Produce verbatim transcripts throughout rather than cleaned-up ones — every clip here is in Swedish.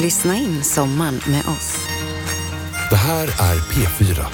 Lyssna in sommaren med oss. Det här är P fyra.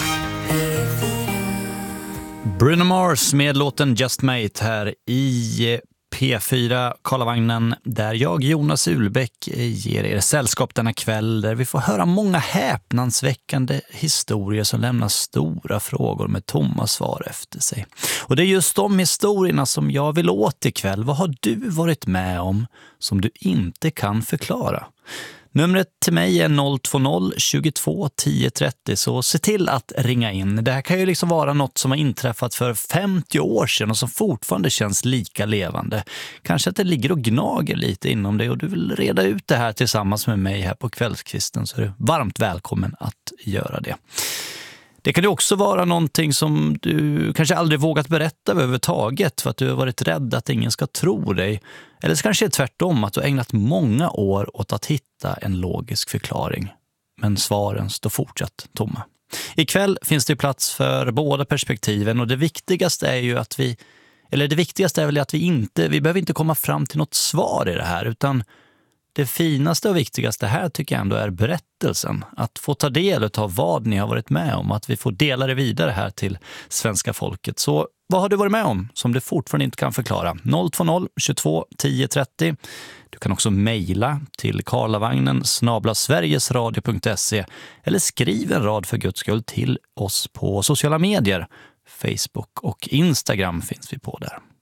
Bruno Mars med låten Just Mate här i P fyra Karlavagnen, där jag, Jonas Ulbäck, ger er sällskap denna kväll, där vi får höra många häpnadsväckande historier som lämnar stora frågor med tomma svar efter sig. Och det är just de historierna som jag vill åt ikväll. Vad har du varit med om som du inte kan förklara? Numret till mig är noll två noll tjugotvå tio trettio, så se till att ringa in. Det här kan ju liksom vara något som har inträffat för femtio år sedan och som fortfarande känns lika levande. Kanske att det ligger och gnager lite inom dig och du vill reda ut det här tillsammans med mig här på kvällskvisten, så är du varmt välkommen att göra det. Det kan ju också vara någonting som du kanske aldrig vågat berätta överhuvudtaget för att du har varit rädd att ingen ska tro dig. Eller så kanske det är tvärtom, att du har ägnat många år åt att hitta en logisk förklaring. Men svaren står fortsatt tomma. Ikväll finns det plats för båda perspektiven, och det viktigaste är ju att vi, eller det viktigaste är väl att vi inte, vi behöver inte komma fram till något svar i det här, utan det finaste och viktigaste här tycker jag ändå är berättelsen. Att få ta del av vad ni har varit med om. Att vi får dela det vidare här till svenska folket. Så vad har du varit med om som du fortfarande inte kan förklara? noll två noll tjugotvå tio trettio. Du kan också mejla till karlavagnen snabel-a sverigesradio punkt se eller skriv en rad för Guds skull till oss på sociala medier. Facebook och Instagram finns vi på där.